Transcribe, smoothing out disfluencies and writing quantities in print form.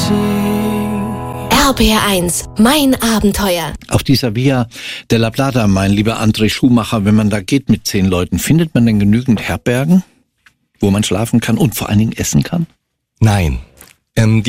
RPR1, mein Abenteuer. Auf dieser Via della Plata, mein lieber André Schumacher, wenn man da geht mit 10 Leuten, findet man denn genügend Herbergen, wo man schlafen kann und vor allen Dingen essen kann? Nein.